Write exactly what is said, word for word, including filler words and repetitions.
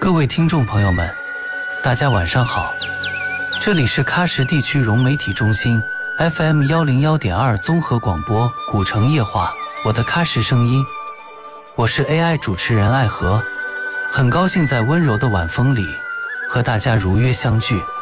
各位听众朋友们，大家晚上好，这里是喀什地区融媒体中心 F M 一零一点二 综合广播古城夜话，我的喀什声音，我是 A I 主持人艾和，很高兴在温柔的晚风里和大家如约相聚。